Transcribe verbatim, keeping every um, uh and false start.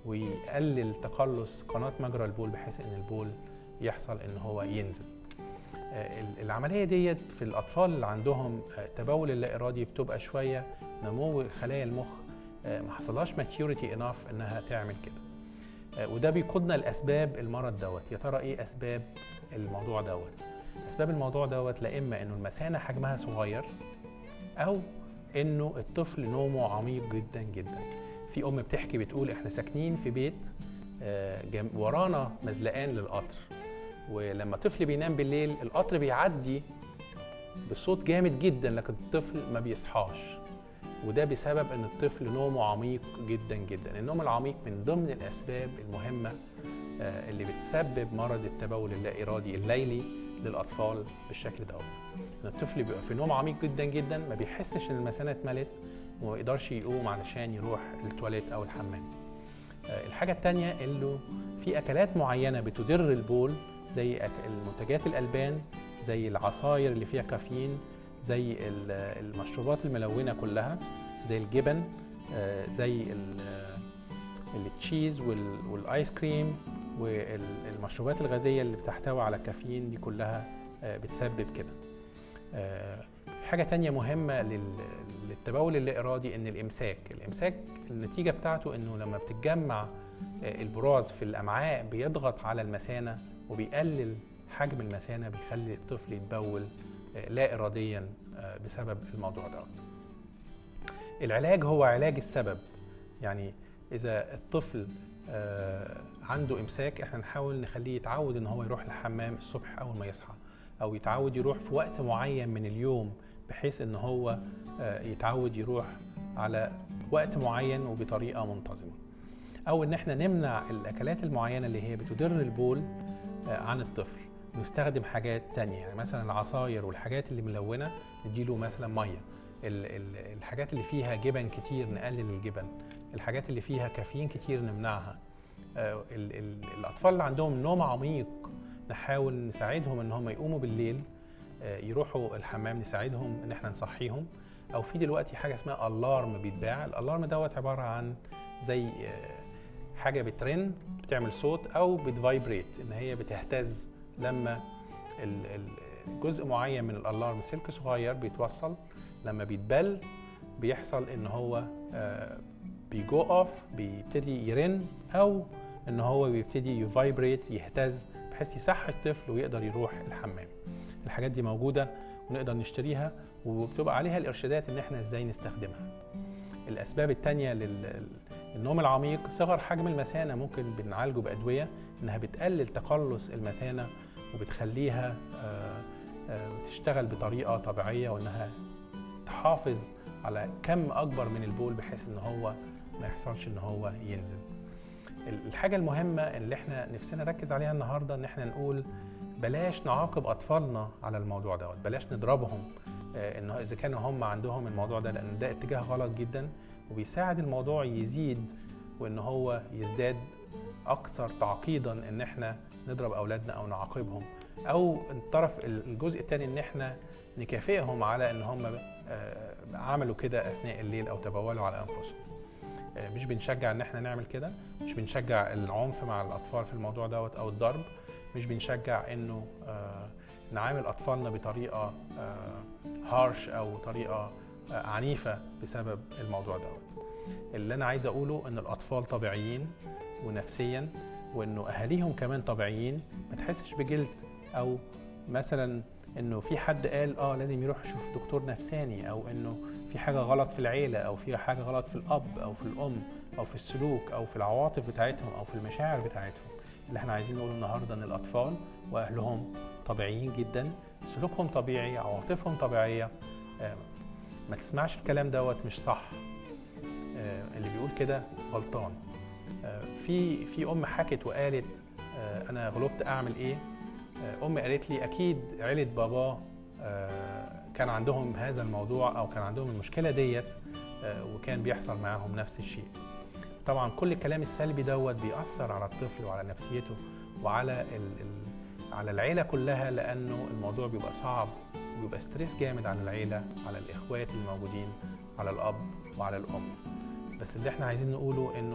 ويقلل تقلص قناة مجرى البول بحيث ان البول يحصل ان هو ينزل. العملية ديت في الأطفال اللي عندهم تبول اللا إرادي بتبقى شوية نمو خلايا المخ ما حصلهاش ماتيوريتي اناف انها تعمل كده، وده بيقودنا لأسباب المرض دوت. يا ترى ايه أسباب الموضوع دوت؟ أسباب الموضوع دوت لا إما إنه المثانة حجمها صغير، أو إنه الطفل نومه عميق جدا جدا. في أم بتحكي بتقول إحنا ساكنين في بيت ورانا مزلقان للقطر، ولما الطفل بينام بالليل القطر بيعدي بصوت جامد جدا لكن الطفل ما بيصحاش، وده بسبب ان الطفل نومه عميق جدا جدا. النوم العميق من ضمن الاسباب المهمه اللي بتسبب مرض التبول اللا ارادي الليلي للاطفال بالشكل دوت. الطفل بيبقى في نوم عميق جدا جدا، ما بيحسش ان المثانه اتملت وما يقدرش يقوم علشان يروح التواليت او الحمام. الحاجه الثانيه انه في اكلات معينه بتضر البول، زي المنتجات الألبان، زي العصاير اللي فيها كافيين، زي المشروبات الملونة كلها، زي الجبن، زي التشيز والآيس كريم والمشروبات الغازية اللي بتحتوي على كافيين، دي كلها بتسبب كده. حاجة تانية مهمة للتبول اللا إرادي إن الإمساك. الإمساك النتيجة بتاعته إنه لما بتتجمع البراز في الأمعاء بيضغط على المثانة وبيقلل حجم المثانة، بيخلي الطفل يتبول لا إراديا بسبب الموضوع ده. العلاج هو علاج السبب، يعني إذا الطفل عنده إمساك احنا نحاول نخليه يتعود إن هو يروح الحمام الصبح أول ما يصحى، أو يتعود يروح في وقت معين من اليوم بحيث إن هو يتعود يروح على وقت معين وبطريقة منتظمة، أو إن احنا نمنع الأكلات المعينة اللي هي بتضر البول عن الطفل، نستخدم حاجات تانية. يعني مثلا العصاير والحاجات اللي ملونة نديله مثلا مية، الحاجات اللي فيها جبن كتير نقلل الجبن، الحاجات اللي فيها كافيين كتير نمنعها. الأطفال اللي عندهم نوم عميق نحاول نساعدهم ان هم يقوموا بالليل يروحوا الحمام، نساعدهم ان احنا نصحيهم. او في دلوقتي حاجة اسمها الارم بيتباع، الالارم دوت عبارة عن زي حاجة بترن بتعمل صوت او بتفايبريت، ان هي بتهتز لما جزء معين من الالارم سلك صغير بيتوصل لما بيتبل بيحصل ان هو بيجو اوف، بيبتدي يرن، او ان هو بيبتدي يفايبريت يهتز بحيث يصحي الطفل ويقدر يروح الحمام. الحاجات دي موجودة ونقدر نشتريها وبتبقى عليها الارشادات ان احنا ازاي نستخدمها. الاسباب التانية للنوم العميق صغر حجم المثانة، ممكن بنعالجه بادوية انها بتقلل تقلص المثانة وبتخليها تشتغل بطريقة طبيعية، وانها تحافظ على كم اكبر من البول بحيث ان هو ما يحصلش ان هو ينزل. الحاجة المهمة اللي احنا نفسنا نركز عليها النهاردة ان احنا نقول بلاش نعاقب اطفالنا على الموضوع دوت، بلاش نضربهم انه اذا كانوا هم عندهم الموضوع ده، لان ده اتجاه غلط جدا وبيساعد الموضوع يزيد وان هو يزداد اكثر تعقيدا ان احنا نضرب اولادنا او نعاقبهم. او الطرف الجزء الثاني ان احنا نكافئهم على ان هم عملوا كده اثناء الليل او تبولوا على انفسهم. مش بنشجع ان احنا نعمل كده، مش بنشجع العنف مع الاطفال في الموضوع دوت او الضرب، مش بنشجع انه نعامل اطفالنا بطريقه هارش او طريقه عنيفه بسبب الموضوع دوت. اللي انا عايز اقوله ان الاطفال طبيعيين ونفسيا، وانه اهاليهم كمان طبيعيين، ما تحسش بجلد او مثلا انه في حد قال اه لازم يروح يشوف دكتور نفساني، او انه في حاجه غلط في العيله، او في حاجه غلط في الاب او في الام او في السلوك او في العواطف بتاعتهم او في المشاعر بتاعتهم. اللي احنا عايزين نقوله النهارده ان الاطفال واهلهم طبيعيين جدا، سلوكهم طبيعي، عواطفهم طبيعيه. آه ما تسمعش الكلام دوت مش صح، آه اللي بيقول كده غلطان. آه في في ام حكت وقالت آه انا غلطت اعمل ايه؟ آه ام قالت لي اكيد عيله بابا آه كان عندهم هذا الموضوع او كان عندهم المشكله ديت آه وكان بيحصل معاهم نفس الشيء. طبعا كل الكلام السلبي دوت بيأثر على الطفل وعلى نفسيته وعلى ال ال على العيله كلها، لانه الموضوع بيبقى صعب وبيبقى ستريس جامد على العيله، على الاخوات الموجودين، على الاب وعلى الام. بس اللي احنا عايزين نقوله انه